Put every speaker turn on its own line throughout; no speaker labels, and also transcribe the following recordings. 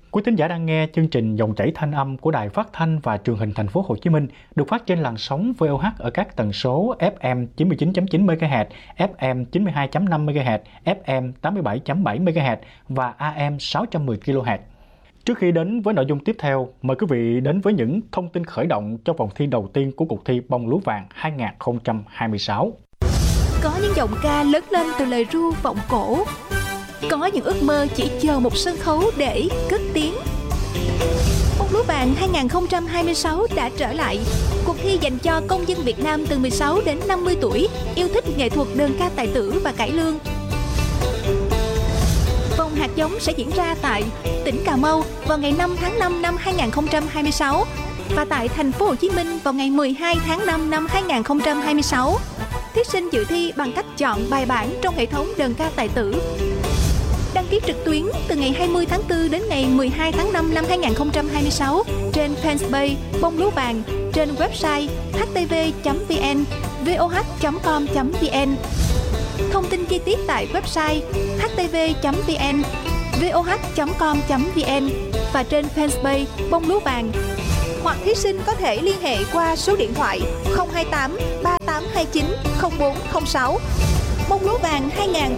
Quý thính giả đang nghe chương trình Dòng chảy thanh âm của Đài Phát thanh và Truyền hình Thành phố Hồ Chí Minh, được phát trên làn sóng VOH ở các tần số FM 99.9 MHz, FM 92.5 MHz, FM 87.7 MHz và AM 610 kHz. Trước khi đến với nội dung tiếp theo, mời quý vị đến với những thông tin khởi động cho vòng thi đầu tiên của cuộc thi Bông Lúa Vàng 2026.
Có những giọng ca lớn lên từ lời ru vọng cổ. Có những ước mơ chỉ chờ một sân khấu để cất tiếng. Bông Lúa Vàng 2026 đã trở lại. Cuộc thi dành cho công dân Việt Nam từ 16 đến 50 tuổi yêu thích nghệ thuật đơn ca tài tử và cải lương. Vòng hạt giống sẽ diễn ra tại tỉnh Cà Mau vào ngày 5 tháng 5 năm 2026 và tại thành phố Hồ Chí Minh vào ngày 12 tháng 5 năm 2026. Thí sinh dự thi bằng cách chọn bài bản trong hệ thống đơn ca tài tử. Đăng ký trực tuyến từ ngày 20 tháng 4 đến ngày 12 tháng 5 năm 2026 trên fanpage Bông Lúa Vàng, trên website htv.vn, voh.com.vn. Thông tin chi tiết tại website htv.vn, voh.com.vn và trên fanpage Bông Lúa Vàng. Hoặc thí sinh có thể liên hệ qua số điện thoại 028 3829 0406. Bông Lúa Vàng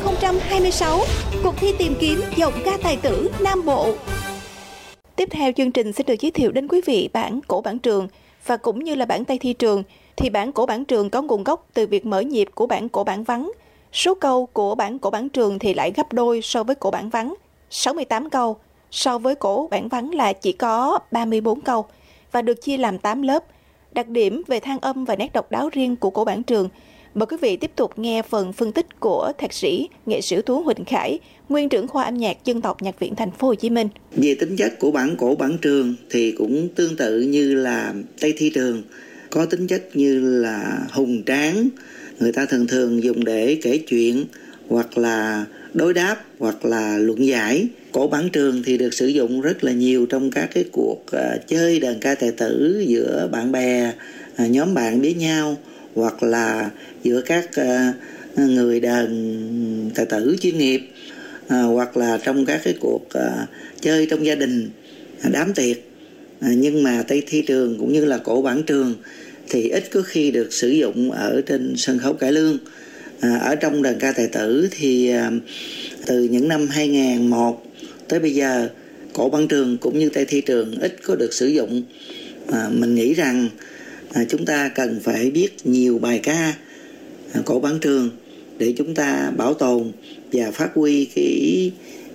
2026, cuộc thi tìm kiếm giọng ca tài tử Nam Bộ. Tiếp theo chương trình sẽ được giới thiệu đến quý vị bản cổ bản trường và cũng như là bản Tây thi trường. Thì bản cổ bản trường có nguồn gốc từ việc mở nhịp của bản cổ bản vắng. Số câu của bản cổ bản trường thì lại gấp đôi so với cổ bản vắng, 68 câu, so với cổ bản vắng là chỉ có 34 câu và được chia làm 8 lớp. Đặc điểm về than âm và nét độc đáo riêng của cổ bản trường. Mời quý vị tiếp tục nghe phần phân tích của thạc sĩ, nghệ sĩ ưu tú Huỳnh Khải, nguyên trưởng khoa âm nhạc dân tộc Nhạc viện Thành phố Hồ Chí Minh.
Về tính chất của bản cổ bản trường thì cũng tương tự như là Tây thi trường, có tính chất như là hùng tráng, người ta thường thường dùng để kể chuyện hoặc là đối đáp hoặc là luận giải. Cổ bản trường thì được sử dụng rất là nhiều trong các cái cuộc chơi đờn ca tài tử giữa bạn bè, nhóm bạn với nhau, hoặc là giữa các người đờn tài tử chuyên nghiệp, hoặc là trong các cái cuộc chơi trong gia đình, đám tiệc. Nhưng mà Tây thi trường cũng như là cổ bản trường thì ít có khi được sử dụng ở trên sân khấu cải lương. Ở trong đờn ca tài tử thì từ những năm 2001 tới bây giờ, cổ bản trường cũng như Tây thi trường ít có được sử dụng. Mình nghĩ rằng chúng ta cần phải biết nhiều bài ca cổ bản trường để chúng ta bảo tồn và phát huy cái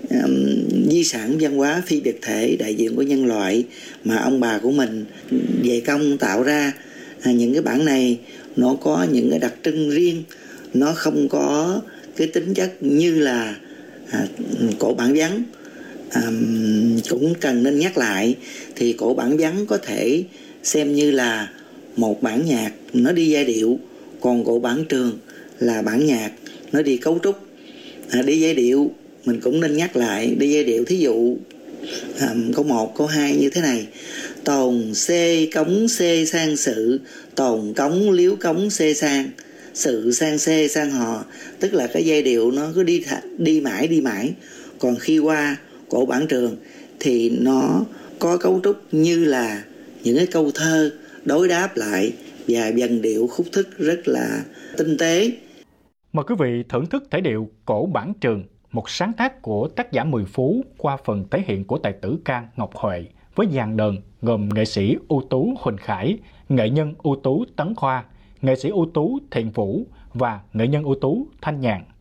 di sản văn hóa phi vật thể đại diện của nhân loại mà ông bà của mình dày công tạo ra. Những cái bản này nó có những cái đặc trưng riêng, nó không có cái tính chất như là cổ bản vắng. Cũng cần nên nhắc lại thì cổ bản vắng có thể xem như là một bản nhạc nó đi giai điệu, còn cổ bản trường là bản nhạc nó đi cấu trúc. Đi giai điệu mình cũng nên nhắc lại, đi giai điệu thí dụ câu 1, câu 2 như thế này: tồn xê cống xê sang sự, tồn cống liếu cống xê sang, sự sang xê sang hò. Tức là cái giai điệu nó cứ đi mãi. Còn khi qua cổ bản trường thì nó có cấu trúc như là những cái câu thơ đối đáp lại và dần điệu khúc thức rất là tinh tế.
Mời quý vị thưởng thức thể điệu cổ bản trường, một sáng tác của tác giả Mười Phú qua phần thể hiện của tài tử ca Ngọc Huệ với dàn đờn gồm nghệ sĩ ưu tú Huỳnh Khải, nghệ nhân ưu tú Tấn Khoa, nghệ sĩ ưu tú Thiện Vũ và nghệ nhân ưu tú Thanh Nhàn.